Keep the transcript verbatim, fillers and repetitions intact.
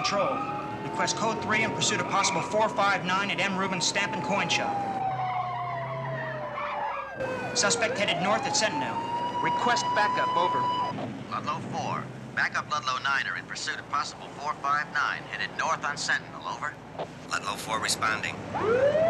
Control. Request code three in pursuit of possible four five nine at M. Rubin's Stamp and Coin Shop. Suspect headed north at Sentinel. Request backup, over. Ludlow four. Backup Ludlow nine are in pursuit of possible four five nine, headed north on Sentinel, over. Ludlow four responding.